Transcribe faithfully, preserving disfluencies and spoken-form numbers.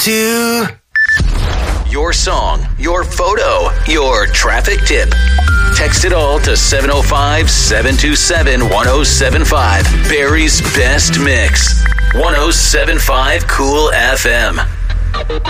two. Your song, your photo, your traffic tip. Text it all to seven oh five, seven two seven, one oh seven five. Barry's Best Mix. one oh seven point five Cool F M.